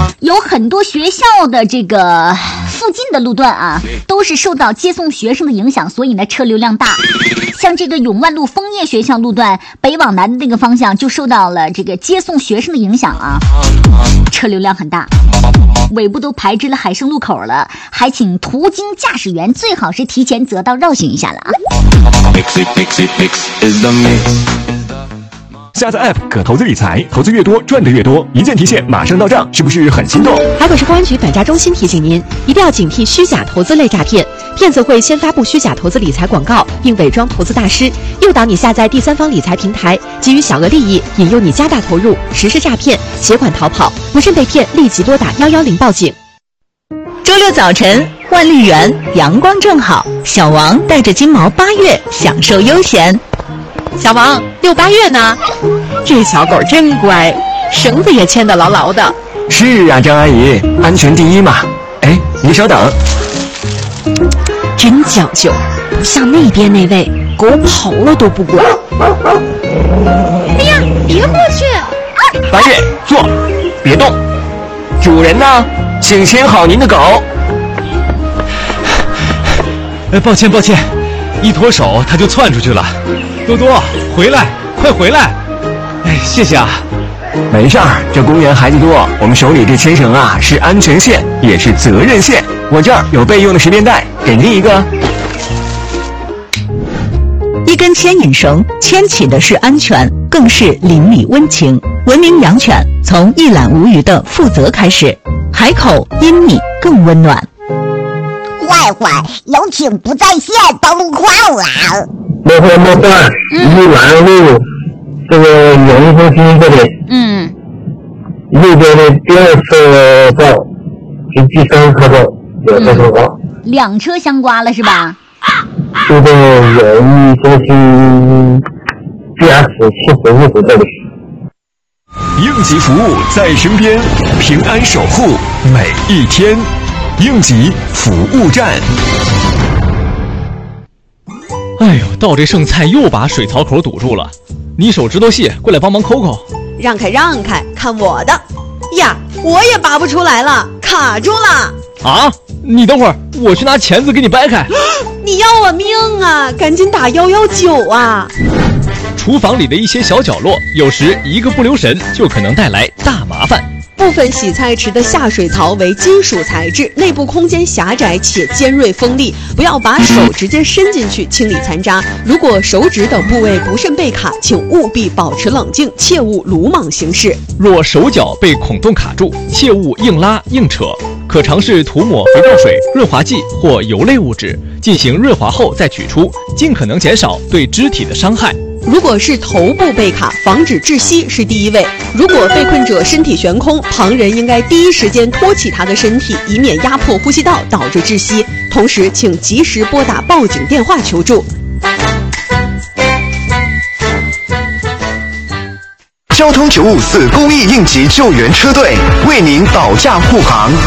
有很多学校的这个附近的路段啊，都是受到接送学生的影响，所以呢车流量大。像这个永万路枫叶学校路段北往南的那个方向就受到了这个接送学生的影响啊，车流量很大。尾部都排至了海盛路口了，还请途经驾驶员最好是提前择道绕行一下了啊。 下载 App 可投资理财，投资越多赚得越多，一键提现马上到账，是不是很心动？ 海口市公安局短诈中心提醒您，一定要警惕虚假投资类诈骗。骗子会先发布虚假投资理财广告，并伪装投资大师，诱导你下载第三方理财平台，给予小额利益，引诱你加大投入，实施诈骗，携款逃跑。不慎被骗，立即拨打110报警。 周六早晨，万绿园阳光正好，小王带着金毛8月享受悠闲。 小王，6、8月呢？这小狗真乖，绳子也牵得牢牢的。 是啊，张阿姨，安全第一嘛。哎，你稍等。 真讲究，不像那边那位狗跑了都不管。 哎呀，别过去 8月，坐，别动。主人呢？请牵好您的狗。 抱歉，一脱手它就窜出去了。多多，回来，快回来！哎，谢谢啊。 没事儿，这公园孩子多，我们手里这牵绳啊是安全线，也是责任线。我这儿有备用的十便带，给您一个。 一根牵引绳，牵起的是安全，更是邻里温情。文明养犬，从一览无余的负责开始。海口因你更温暖。 坏坏，有请不在线登录框了。 没换，一览路这个永福区这里，右边的第2车道及第3车道有车相刮 ，2车相刮了是吧？ 就在永福中心270这里。 应急服务在身边，平安守护每一天。应急服务站。 哎呦，倒这剩菜又把水槽口堵住了，你手指头细，过来帮忙抠抠。 让开，看我的！呀，我也拔不出来了，卡住了。 啊！你等会儿，我去拿钳子给你掰开。 你要我命啊！赶紧打119啊！ 厨房里的一些小角落，有时一个不留神就可能带来大麻烦。 部分洗菜池的下水槽为金属材质，内部空间狭窄且尖锐锋利，不要把手直接伸进去清理残渣。如果手指等部位不慎被卡，请务必保持冷静，切勿鲁莽行事。 若手脚被孔洞卡住，切勿硬拉硬扯，可尝试涂抹肥皂水、润滑剂或油类物质，进行润滑后再取出，尽可能减少对肢体的伤害。 如果是头部被卡，防止窒息是第一位。如果被困者身体悬空，旁人应该第一时间托起他的身体，以免压迫呼吸道导致窒息。同时，请及时拨打报警电话求助。 交通954公益应急救援车队为您保驾护航。